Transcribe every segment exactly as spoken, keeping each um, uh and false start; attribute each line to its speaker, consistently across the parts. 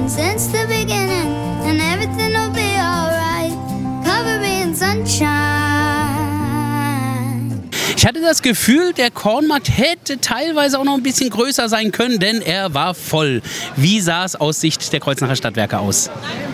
Speaker 1: been since the beginning, and everything will be alright. Cover me in sunshine.
Speaker 2: Ich hatte das Gefühl, der Kornmarkt hätte teilweise auch noch ein bisschen größer sein können, denn er war voll. Wie sah es aus Sicht der Kreuznacher Stadtwerke aus?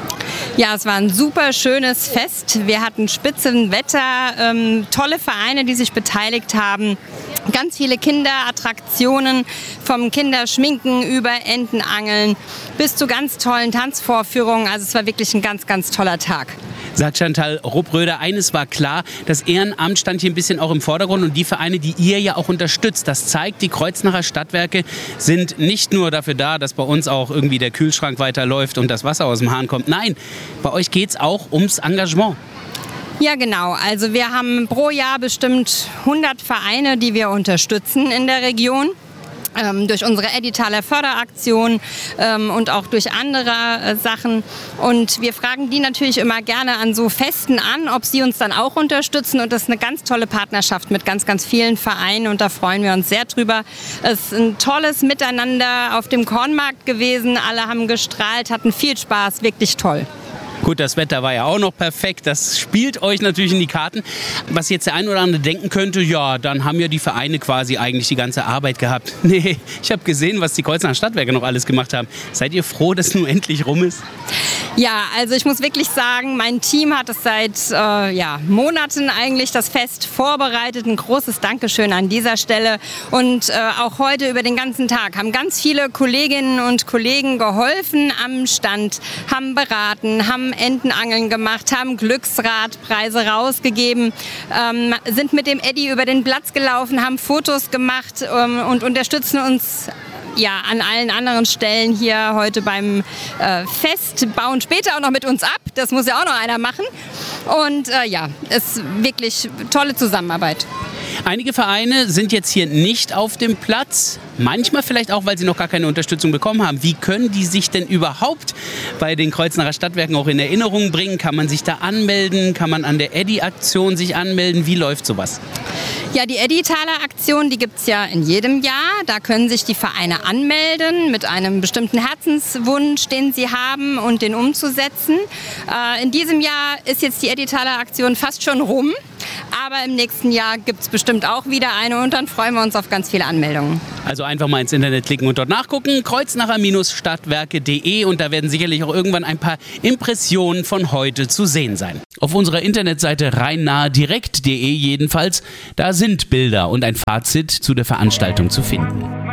Speaker 3: Ja, es war ein super schönes Fest. Wir hatten Spitzenwetter, ähm, tolle Vereine, die sich beteiligt haben. Ganz viele Kinderattraktionen, vom Kinderschminken über Entenangeln bis zu ganz tollen Tanzvorführungen. Also es war wirklich ein ganz, ganz toller Tag.
Speaker 2: Sagt Chantal Ruppröder, eines war klar, das Ehrenamt stand hier ein bisschen auch im Vordergrund und die Vereine, die ihr ja auch unterstützt. Das zeigt, die Kreuznacher Stadtwerke sind nicht nur dafür da, dass bei uns auch irgendwie der Kühlschrank weiterläuft und das Wasser aus dem Hahn kommt. Nein, bei euch geht es auch ums Engagement.
Speaker 3: Ja, genau. Also wir haben pro Jahr bestimmt hundert Vereine, die wir unterstützen in der Region. Ähm, durch unsere Edditaler Förderaktion ähm, und auch durch andere äh, Sachen. Und wir fragen die natürlich immer gerne an so Festen an, ob sie uns dann auch unterstützen. Und das ist eine ganz tolle Partnerschaft mit ganz, ganz vielen Vereinen. Und da freuen wir uns sehr drüber. Es ist ein tolles Miteinander auf dem Kornmarkt gewesen. Alle haben gestrahlt, hatten viel Spaß, wirklich toll.
Speaker 2: Gut, das Wetter war ja auch noch perfekt. Das spielt euch natürlich in die Karten. Was jetzt der ein oder andere denken könnte, ja, dann haben ja die Vereine quasi eigentlich die ganze Arbeit gehabt. Nee, ich habe gesehen, was die Kreuznacher Stadtwerke noch alles gemacht haben. Seid ihr froh, dass nun endlich rum ist?
Speaker 3: Ja, also ich muss wirklich sagen, mein Team hat es seit äh, ja, Monaten eigentlich das Fest vorbereitet. Ein großes Dankeschön an dieser Stelle. Und äh, auch heute über den ganzen Tag haben ganz viele Kolleginnen und Kollegen geholfen am Stand, haben beraten, haben Entenangeln gemacht, haben Glücksradpreise rausgegeben, ähm, sind mit dem Eddy über den Platz gelaufen, haben Fotos gemacht ähm, und unterstützen uns ja, an allen anderen Stellen hier heute beim äh, Fest, bauen später auch noch mit uns ab. Das muss ja auch noch einer machen. Und äh, ja, es ist wirklich tolle Zusammenarbeit.
Speaker 2: Einige Vereine sind jetzt hier nicht auf dem Platz. Manchmal vielleicht auch, weil sie noch gar keine Unterstützung bekommen haben. Wie können die sich denn überhaupt bei den Kreuznacher Stadtwerken auch in Erinnerung bringen? Kann man sich da anmelden? Kann man an der Eddy-Aktion sich anmelden? Wie läuft sowas?
Speaker 3: Ja, die Edditaler Aktion, die gibt es ja in jedem Jahr. Da können sich die Vereine anmelden mit einem bestimmten Herzenswunsch, den sie haben und den umzusetzen. Äh, in diesem Jahr ist jetzt die Edditaler Aktion fast schon rum. Aber im nächsten Jahr gibt es bestimmt auch wieder eine und dann freuen wir uns auf ganz viele Anmeldungen.
Speaker 2: Also einfach mal ins Internet klicken und dort nachgucken. kreuznacher Stadtwerke punkt de und da werden sicherlich auch irgendwann ein paar Impressionen von heute zu sehen sein. Auf unserer Internetseite rheinnahedirekt punkt de jedenfalls, da sind Bilder und ein Fazit zu der Veranstaltung zu finden.